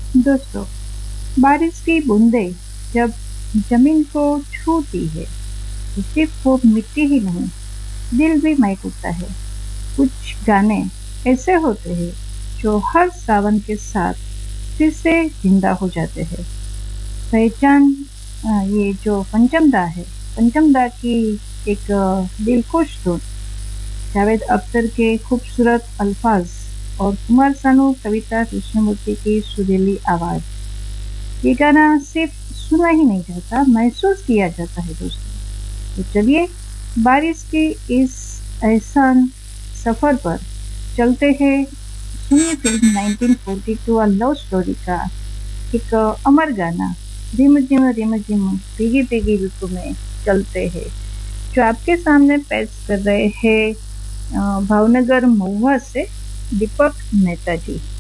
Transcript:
दोस्तों, बारिश की बूंदें जब जमीन को छूती है तो सिर्फ वो मिट्टी ही नहीं, दिल भी महक उठता है। कुछ गाने ऐसे होते हैं जो हर सावन के साथ फिर से जिंदा हो जाते हैं। पहचान ये जो पंचमदा है, पंचमदा की एक दिलखुश धुन, जावेद अख्तर के खूबसूरत अल्फाज और कुमार सानू कविता कृष्णमूर्ति की सुरीली आवाज। ये गाना सिर्फ सुना ही नहीं जाता, महसूस किया जाता है दोस्तों। तो चलिए बारिश की इस एहसान सफर पर चलते हैं। सुनिए फिल्म 1942 लव स्टोरी का एक अमर गाना, रिम झिम भीगी भीगी ऋतु में चलते हैं, जो आपके सामने पेश कर रहे हैं भावनगर महुआ से दीपक मेहता जी।